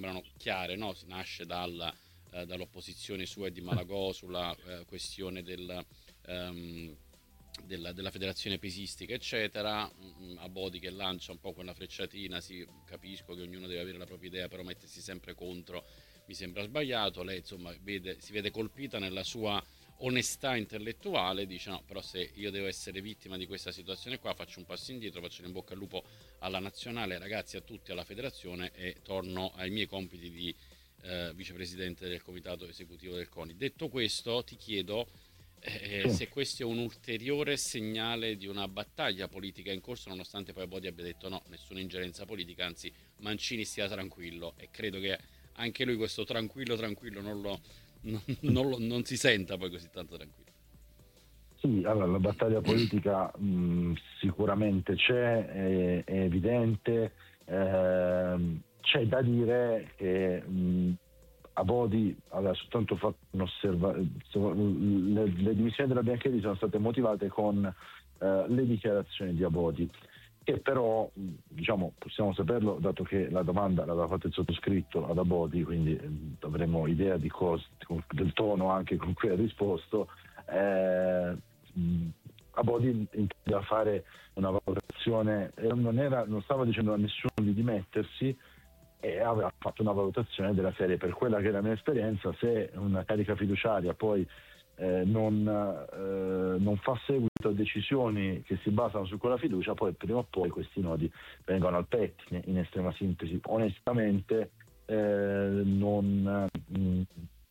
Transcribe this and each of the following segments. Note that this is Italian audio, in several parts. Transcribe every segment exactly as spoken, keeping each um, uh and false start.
sembrano chiare, no? Si nasce dal, eh, dall'opposizione sua e di Malagò sulla eh, questione del, ehm, della, della federazione pesistica, eccetera. Mm, Abodi che lancia un po' quella frecciatina, sì, capisco che ognuno deve avere la propria idea, però mettersi sempre contro mi sembra sbagliato. Lei, insomma, vede, si vede colpita nella sua onestà intellettuale, dice no, però se io devo essere vittima di questa situazione qua, faccio un passo indietro, faccio in bocca al lupo alla nazionale, ragazzi, a tutti, alla federazione, e torno ai miei compiti di eh, vicepresidente del comitato esecutivo del CONI. Detto questo, ti chiedo eh, Sì. se questo è un ulteriore segnale di una battaglia politica in corso, nonostante poi Bodi abbia detto no, nessuna ingerenza politica, anzi Mancini stia tranquillo, e credo che anche lui questo tranquillo tranquillo non lo, non, non lo- non si senta poi così tanto tranquillo. Sì, allora la battaglia politica mh, sicuramente c'è, è, è evidente. Ehm, c'è da dire che mh, Abodi aveva soltanto fatto un'osservazione. Le, le dimissioni della Bianchedi sono state motivate con eh, le dichiarazioni di Abodi, che però mh, diciamo possiamo saperlo dato che la domanda l'aveva fatta il sottoscritto ad Abodi, quindi mh, avremo idea di cos- del tono anche con cui ha risposto. eh, mh, Abodi intendeva fare una valutazione, e non, era, non stava dicendo a nessuno di dimettersi, e aveva fatto una valutazione della serie: per quella che è la mia esperienza, se una carica fiduciaria poi eh, non, eh, non fa seguito a decisioni che si basano su quella fiducia, poi prima o poi questi nodi vengono al pettine. In estrema sintesi, onestamente eh, non, mh,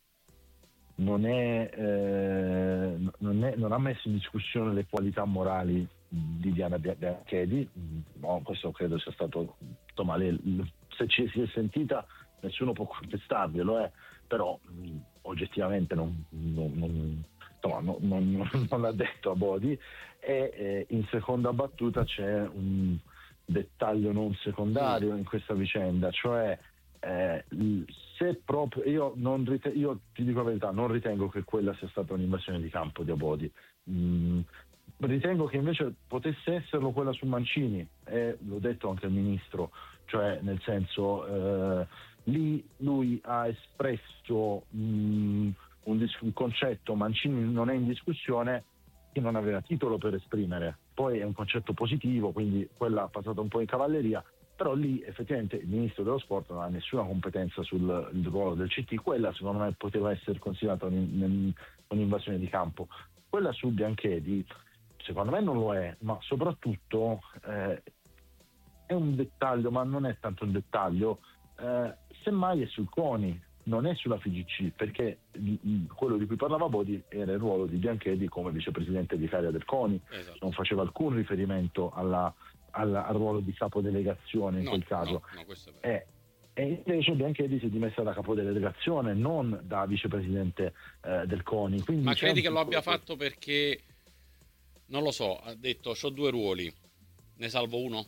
non, è, eh, non, è, non ha messo in discussione le qualità morali di Diana Bianchedi. No, questo credo sia stato, insomma, le, se ci si è sentita nessuno può contestarglielo, eh, però mh, oggettivamente non, non, non, insomma, non, non, non l'ha detto Abodi. E eh, in seconda battuta c'è un dettaglio non Mm. secondario in questa vicenda, cioè eh, se proprio io, non rite- io ti dico la verità, non ritengo che quella sia stata un'invasione di campo di Abodi. Mm, ritengo che invece potesse esserlo quella su Mancini, e l'ho detto anche al ministro, cioè nel senso eh, lì lui ha espresso mh, un, dis- un concetto: Mancini non è in discussione, che non aveva titolo per esprimere. Poi è un concetto positivo, quindi quella ha passato un po' in cavalleria, però lì effettivamente il ministro dello sport non ha nessuna competenza sul il ruolo del C T. Quella secondo me poteva essere considerata un- un'invasione di campo. Quella su Bianchedi secondo me non lo è, ma soprattutto eh, è un dettaglio, ma non è tanto un dettaglio, eh, semmai è sul CONI, non è sulla F I G C, perché mh, quello di cui parlava Bodi era il ruolo di Bianchedi come vicepresidente vicaria del CONI, Esatto. non faceva alcun riferimento alla, alla, al ruolo di capodelegazione in No, quel no, caso. no, questo è vero. Eh, e invece Bianchedi si è dimessa da capodelegazione, non da vicepresidente eh, del CONI. Quindi Ma c'è credi un che lo abbia piccolo... fatto perché, non lo so, ha detto c'ho due ruoli, ne salvo uno?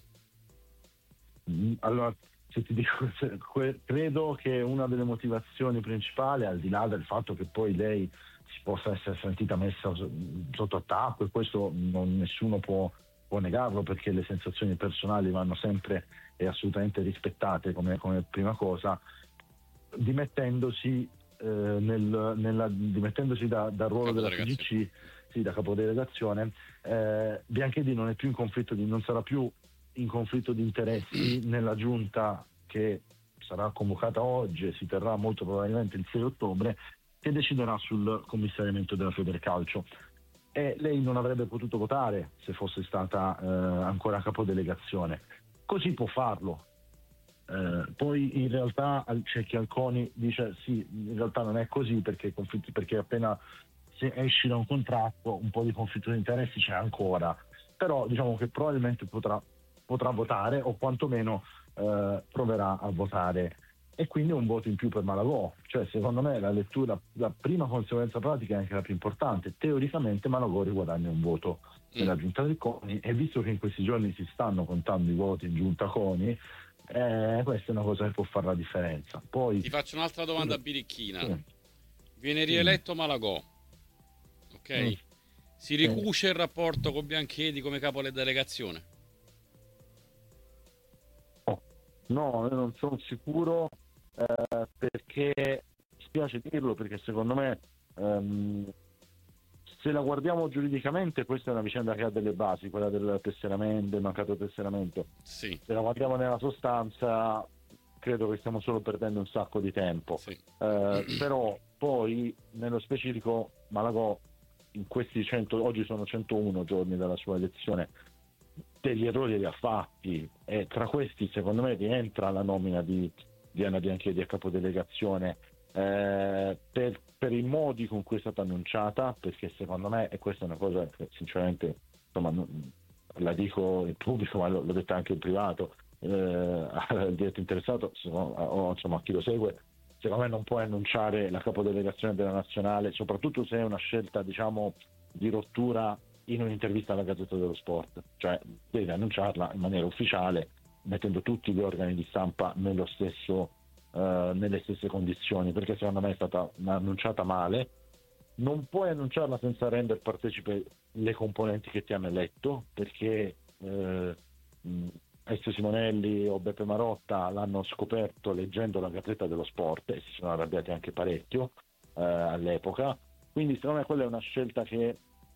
Mm, Allora, se ti dico, se- que- credo che una delle motivazioni principali, al di là del fatto che poi lei si possa essere sentita messa so- sotto attacco, e questo non- nessuno può, può negarlo, perché le sensazioni personali vanno sempre e assolutamente rispettate come, come prima cosa, dimettendosi, eh, nel- nella- dimettendosi da- dal ruolo della Capodelegazione. F I G C, sì, da capodelegazione, eh, Bianchedi non è più in conflitto di, non sarà più in conflitto di interessi nella giunta che sarà convocata oggi e si terrà molto probabilmente il sei ottobre, che deciderà sul commissariamento della Federcalcio. E lei non avrebbe potuto votare se fosse stata eh, ancora capodelegazione. Così può farlo. Eh, poi in realtà al- c'è chi al CONI dice sì, in realtà non è così, perché, conflitti, perché appena se esci da un contratto un po' di conflitto di interessi c'è ancora, però diciamo che probabilmente potrà, potrà votare, o quantomeno eh, proverà a votare, e quindi un voto in più per Malagò. Cioè, secondo me la lettura, la prima conseguenza pratica è anche la più importante: teoricamente Malagò riguadagna un voto Mm. nella giunta del CONI, e visto che in questi giorni si stanno contando i voti in giunta CONI, eh, questa è una cosa che può fare la differenza. Poi Ti faccio un'altra domanda quello- birichina. sì, Viene sì, rieletto Malagò, mm, ok? Si sì. ricuce il rapporto con Bianchedi come capo della delegazione? No, io non sono sicuro, eh, perché spiace dirlo, perché secondo me ehm, se la guardiamo giuridicamente questa è una vicenda che ha delle basi, quella del tesseramento, del mancato tesseramento. Sì, Se la guardiamo nella sostanza credo che stiamo solo perdendo un sacco di tempo. sì. Eh, però poi nello specifico Malagò in questi cento, oggi sono centouno giorni dalla sua elezione, degli errori li ha fatti, e tra questi secondo me rientra la nomina di Diana Bianchedi a capodelegazione, eh, per, per i modi con cui è stata annunciata, perché secondo me, e questa è una cosa che sinceramente insomma, non, la dico in pubblico ma l'ho, l'ho detta anche in privato, eh, al diretto interessato o insomma a chi lo segue, secondo me non puoi annunciare la capodelegazione della nazionale, soprattutto se è una scelta diciamo di rottura, in un'intervista alla Gazzetta dello Sport, cioè devi annunciarla in maniera ufficiale mettendo tutti gli organi di stampa nello stesso, eh, nelle stesse condizioni, perché secondo me è stata annunciata male. Non puoi annunciarla senza rendere partecipe le componenti che ti hanno eletto, perché eh, Ezio Simonelli o Beppe Marotta l'hanno scoperto leggendo la Gazzetta dello Sport e si sono arrabbiati anche parecchio eh, all'epoca. Quindi secondo me quella è una scelta che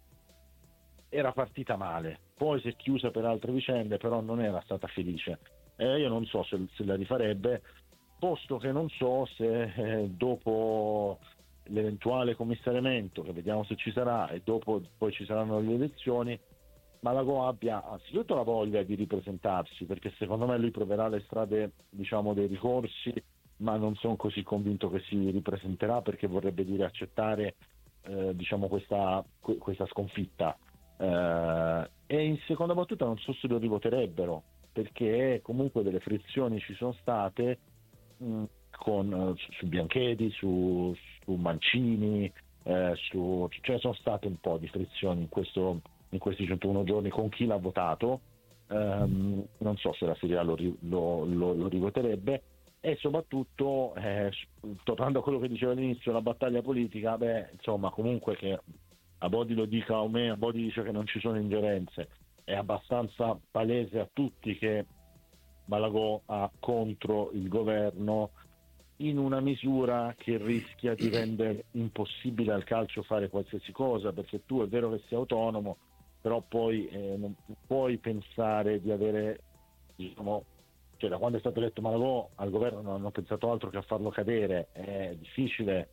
era partita male, poi si è chiusa per altre vicende, però non era stata felice. Eh, io non so se, se la rifarebbe, posto che non so se eh, dopo l'eventuale commissariamento, che vediamo se ci sarà, e dopo poi ci saranno le elezioni, Malagò abbia anzitutto la voglia di ripresentarsi, perché secondo me lui proverà le strade diciamo dei ricorsi, ma non sono così convinto che si ripresenterà, perché vorrebbe dire accettare eh, diciamo questa, questa sconfitta. Uh, e in seconda battuta non so se lo rivoterebbero, perché comunque delle frizioni ci sono state mh, con, uh, su, su Bianchedi, su, su Mancini, uh, su, cioè sono state un po' di frizioni in, questo, in questi centouno giorni con chi l'ha votato. Um, non so se la Siria lo, lo, lo, lo rivoterebbe, e soprattutto eh, tornando a quello che diceva all'inizio, la battaglia politica, beh insomma comunque che Abodi lo dica o me, Abodi dice che non ci sono ingerenze, è abbastanza palese a tutti che Malagò ha contro il governo in una misura che rischia di rendere impossibile al calcio fare qualsiasi cosa, perché tu è vero che sei autonomo, però poi eh, non puoi pensare di avere, diciamo, cioè da quando è stato eletto Malagò al governo non hanno pensato altro che a farlo cadere, è difficile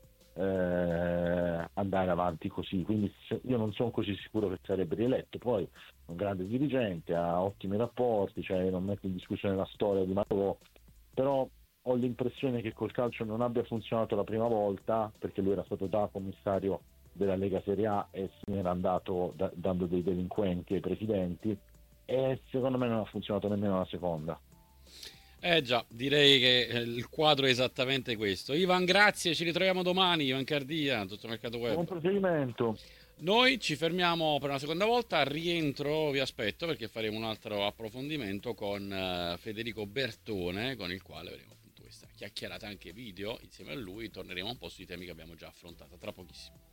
eh, andare avanti così, quindi io non sono così sicuro che sarebbe rieletto. Poi è un grande dirigente, ha ottimi rapporti, cioè non metto in discussione la storia di Malagò, però ho l'impressione che col calcio non abbia funzionato la prima volta, perché lui era stato da commissario della Lega Serie A e se ne era andato da, dando dei delinquenti ai presidenti, e secondo me non ha funzionato nemmeno la seconda. Eh già, direi che eh, il quadro è esattamente questo. Ivan, grazie, ci ritroviamo domani. Ivan Cardia, tutto Mercato Buon Web. procedimento. Noi ci fermiamo per una seconda volta, al rientro vi aspetto perché faremo un altro approfondimento con eh, Federico Bertone, con il quale avremo appunto questa chiacchierata anche video insieme a lui, torneremo un po' sui temi che abbiamo già affrontato tra pochissimo.